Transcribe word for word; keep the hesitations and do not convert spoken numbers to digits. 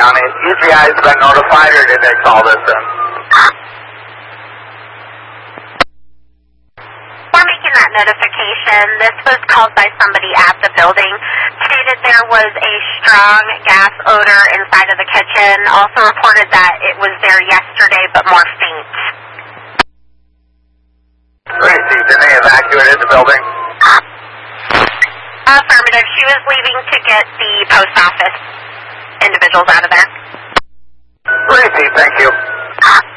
County. E G I has been notified, or did they call this in? We're making that notification. This was called by somebody at the building. Stated there was a strong gas odor inside of the kitchen. Also reported that it was there yesterday, but more faint. Tracy, did they evacuate the building? Affirmative. She was leaving to get the post office individuals out of there. Tracy, thank you.